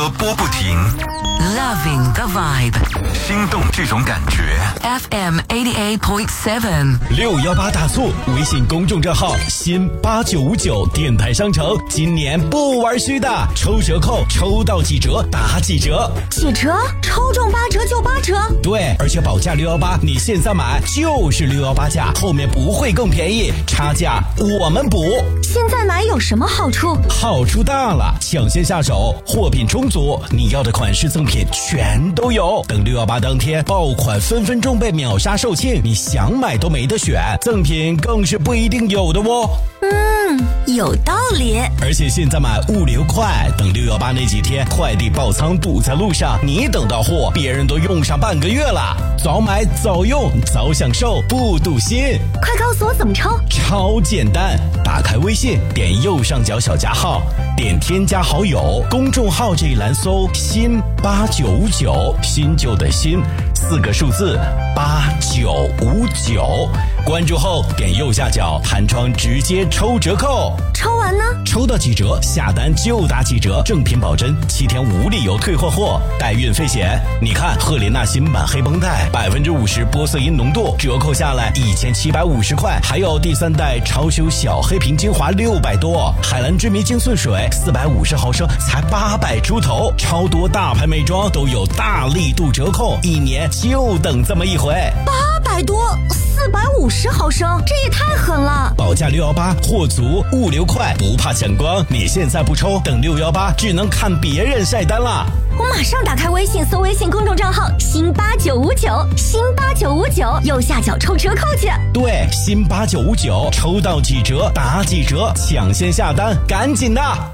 歌播不停 Loving the vibe， 心动这种感觉。 FM 88.7 618大促微信公众账号新8959电台商城，今年不玩虚的，抽折扣，抽到几折打几折。 几折？抽中8折就8折？ 对，而且保价618，你现在买就是618价，后面不会更便宜，差价我们补。 现在买有什么好处？ 好处大了，抢先下手，货品充足，你要的款式赠品全都有。等618当天，爆款分分钟被秒杀售罄，你想买都没得选，赠品更是不一定有的哦。 有道理。 而且现在买物流快，等618那几天快递爆仓堵在路上，你等到货，别人都用上半个月了。早买早用早享受，不堵心。 快告诉我怎么抽？ 超简单，打开微信，点右上角小加号，点添加好友，公众号这一栏搜新8959，新旧的新，4个数字8959，关注后点右下角弹窗直接抽折扣。 抽完呢？ 抽到几折下单就打几折，正品保真，7天无理由退换货，代运费险。你看赫莲娜新版黑绷带50%玻色因浓度，折扣下来1750块，还有第3代超修小黑瓶精华600多，海蓝之谜精粹水450毫升才800出头，超多大牌美妆都有大力度折扣，一年就等这么一回。 800多，450毫升，这也太狠了！ 保价618，货足物流快，不怕抢光。你现在不抽，等618只能看别人晒单了。 我马上打开微信，搜微信公众账号新8959，新8959，右下角抽折扣去。 对，新8959，抽到几折打几折，抢先下单，赶紧的！